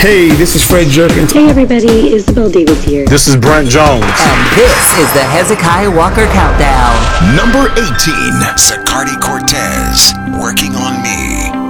Hey, this is Fred Jerkins. Hey everybody, Isabel Davis here. This is Brent Jones. And this is the Hezekiah Walker Countdown. Number 18, Zacardi Cortez, Working on Me.